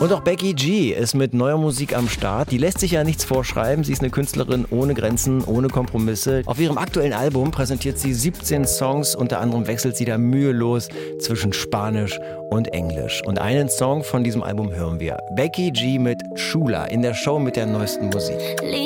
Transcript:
Und auch Becky G ist mit neuer Musik am Start. Die lässt sich ja nichts vorschreiben. Sie ist eine Künstlerin ohne Grenzen, ohne Kompromisse. Auf ihrem aktuellen Album präsentiert sie 17 Songs. Unter anderem wechselt sie da mühelos zwischen Spanisch und Englisch. Und einen Song von diesem Album hören wir. Becky G mit Chula in der Show mit der neuesten Musik.